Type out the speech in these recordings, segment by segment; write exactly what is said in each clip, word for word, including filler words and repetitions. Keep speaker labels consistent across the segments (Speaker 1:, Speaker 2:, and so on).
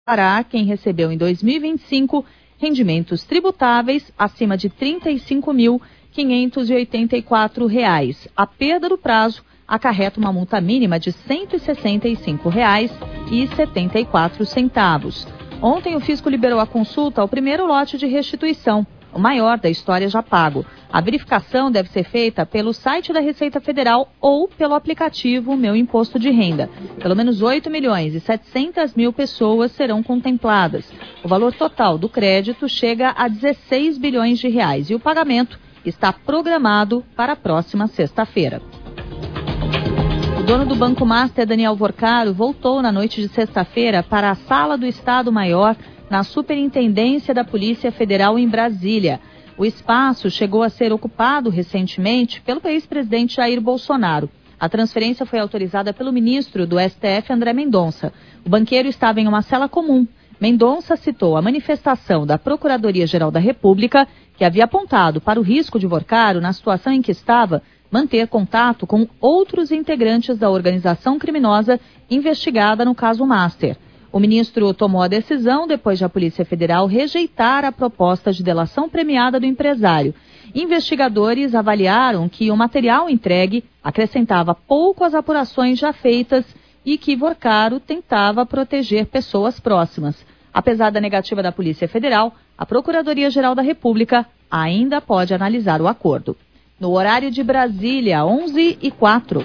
Speaker 1: para quem recebeu em dois mil e vinte e cinco rendimentos tributáveis acima de trinta e cinco mil quinhentos e oitenta e quatro reais. A perda do prazo acarreta uma multa mínima de cento e sessenta e cinco reais e setenta e quatro centavos. Ontem o fisco liberou a consulta ao primeiro lote de restituição, o maior da história já pago. A verificação deve ser feita pelo site da Receita Federal ou pelo aplicativo Meu Imposto de Renda. Pelo menos oito milhões e setecentas mil pessoas serão contempladas. O valor total do crédito chega a dezesseis bilhões de reais e o pagamento está programado para a próxima sexta-feira. O dono do Banco Master, Daniel Vorcaro, voltou na noite de sexta-feira para a Sala do Estado-Maior na Superintendência da Polícia Federal em Brasília. O espaço chegou a ser ocupado recentemente pelo ex-presidente Jair Bolsonaro. A transferência foi autorizada pelo ministro do S T F, André Mendonça. O banqueiro estava em uma cela comum. Mendonça citou a manifestação da Procuradoria-Geral da República, que havia apontado para o risco de Vorcaro, na situação em que estava, manter contato com outros integrantes da organização criminosa investigada no caso Master. O ministro tomou a decisão depois de a Polícia Federal rejeitar a proposta de delação premiada do empresário. Investigadores avaliaram que o material entregue acrescentava pouco às apurações já feitas e que Vorcaro tentava proteger pessoas próximas. Apesar da negativa da Polícia Federal, a Procuradoria-Geral da República ainda pode analisar o acordo. No horário de Brasília, onze e quatro.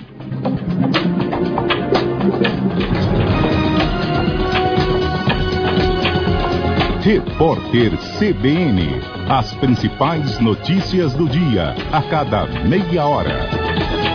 Speaker 2: Repórter C B N. As principais notícias do dia, a cada meia hora.